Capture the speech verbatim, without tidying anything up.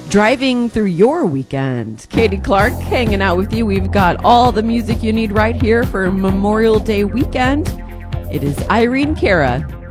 driving through your weekend. Katie Clark hanging out with you. We've got all the music you need right here for Memorial Day weekend. It is Irene Cara